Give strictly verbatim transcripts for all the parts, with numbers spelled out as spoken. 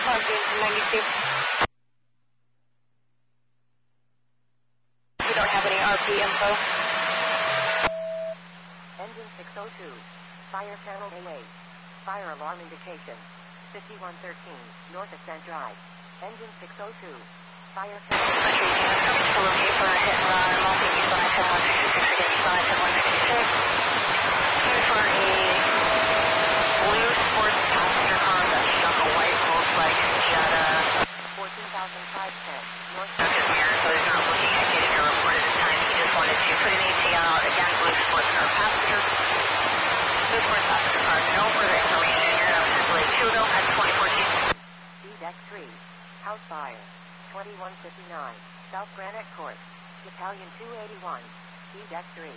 Copy, ninety-two. You don't have any R P info? Engine six oh two. Fire channel A eight. Fire alarm indication. fifty-one thirteen, North Ascent Drive. Engine six oh two. Fire channel A eight. To locate for a hit and run, multi-use on I seven one six six against I seven one six six. Here for a blue sports passenger car that struck a white Volkswagen Jetta. fourteen thousand five ten, North Ascent Mirror, so he's not looking at getting a report at this time. He just wanted to put an A T out. Again, blue sports car passenger. Blue sports passenger car, no further information. You're up to Blake Kudo at twenty fourteen. D-Deck three. House fire. twenty-one fifty-nine, South Granite Court. Battalion two eighty-one. D-Deck three.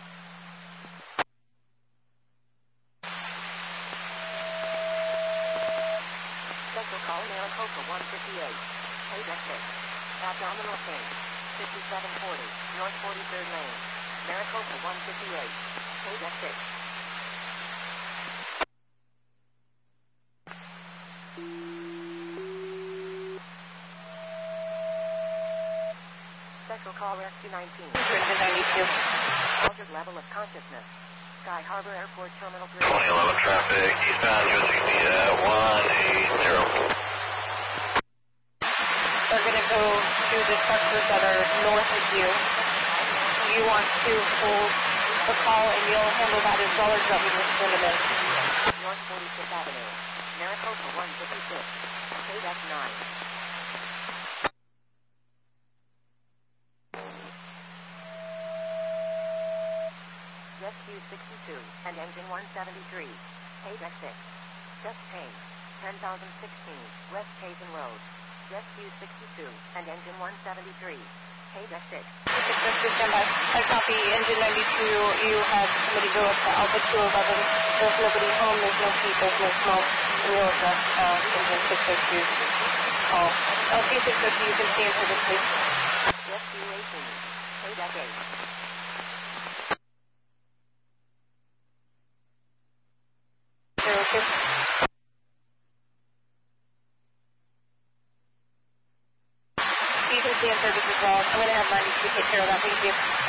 Central call Maricopa one fifty-eight. Paydeck six. Abdominal pain. fifty-seven forty, North forty-third Lane. Maricopa one fifty-eight. Paydeck six. Central call Rescue nineteen. ninety-two. Altered level of consciousness. Sky Harbor Airport Terminal three. twenty eleven traffic, eastbound U S sixty at one eighty. They're going to go to the structures that are north of you. You want to hold the call and you'll handle that as well, or do you want me to send them in? North forty-fifth Avenue. Maricopa one fifty-six. Paydeck nine. Rescue sixty-two and engine one seventy-three. Paydeck six. Just pain. ten thousand sixteen, West Hazen Road. Rescue sixty-two and engine one seventy-three. Paydeck six. I copy engine ninety-two. You had somebody go up to Alpha two eleven. There's nobody home. There's no heat. There's no smoke. And you'll address uh, engine six oh two call. L P six oh two, you can stay in service, please. Rescue eighteen. Paydeck eight. Zero two. You can stay in service as well. I'm going to have ninety-two take care of that. Thank you.